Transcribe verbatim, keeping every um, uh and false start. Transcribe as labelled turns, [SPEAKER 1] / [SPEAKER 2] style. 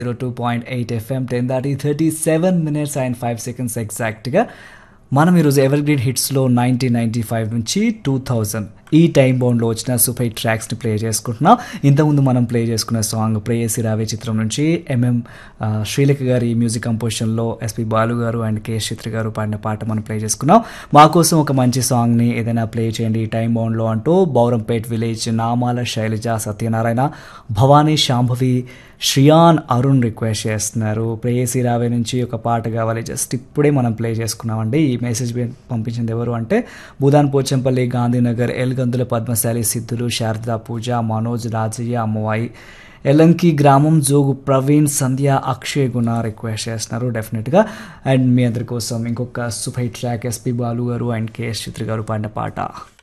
[SPEAKER 1] Zero two point eight FM ten దాటి thirty seven minutes and five seconds ఎగ్జాక్ట్గా మనం ఈరోజు ever green హిట్స్లో nineteen ninety five నుంచి two thousand ఈ time బౌండ్లో వచ్చిన సూపర్ హిట్ ట్రాక్స్ని ప్లే చేసుకుంటున్నాం. ఇంతకుముందు మనం ప్లే చేసుకున్న సాంగ్ ప్రేయసి రావే చిత్రం నుంచి ఎంఎం శ్రీలేఖ గారి మ్యూజిక్ కంపోజిషన్లో ఎస్పి బాలు గారు అండ్ కేఎస్ చిత్ర గారు పాడిన పాట మనం ప్లే చేసుకున్నాం. మా కోసం ఒక మంచి సాంగ్ని ఏదైనా ప్లే చేయండి ఈ టైం బౌండ్లో అంటూ బౌరంపేట్ విలేజ్ నామాల శైలజ సత్యనారాయణ భవానీ శాంభవి శ్రియాన్ అరుణ్ రిక్వెస్ట్ చేస్తున్నారు. ప్రేయసి రావే నుంచి ఒక పాట కావాలి, జస్ట్ ఇప్పుడే మనం ప్లే చేసుకున్నామండి. ఈ మెసేజ్ పంపించింది ఎవరు అంటే భూదాన్ పోచంపల్లి గాంధీనగర్ ఎల్గందుల పద్మశాలి సిద్ధులు శారదా పూజ మనోజ్ రాజయ్య అమ్మవాయి ఎలంకి గ్రామం జోగు ప్రవీణ్ సంధ్య అక్షయ్ గుణ రిక్వెస్ట్ చేస్తున్నారు డెఫినెట్గా. అండ్ మీ అందరి కోసం ఇంకొక super hit track SP Balu గారు అండ్ కేఎస్ చిత్ర గారు పాడిన పాట.